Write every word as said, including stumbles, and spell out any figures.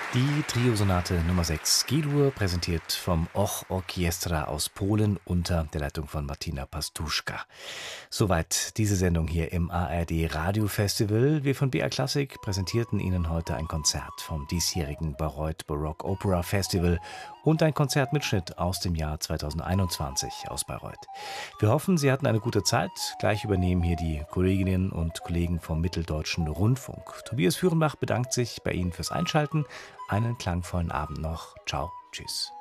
Die Triosonate Nummer sechs G-Dur, präsentiert vom Och Orkiestra aus Polen unter der Leitung von Martina Pastuszka. Soweit diese Sendung hier im A R D Radiofestival. Wir von B R Classic präsentierten Ihnen heute ein Konzert vom diesjährigen Bayreuth Baroque Opera Festival und ein Konzertmitschnitt aus dem Jahr zweitausendeinundzwanzig aus Bayreuth. Wir hoffen, Sie hatten eine gute Zeit. Gleich übernehmen hier die Kolleginnen und Kollegen vom Mitteldeutschen Rundfunk. Tobias Führenbach bedankt sich bei Ihnen fürs Einschalten. Einen klangvollen Abend noch. Ciao, tschüss.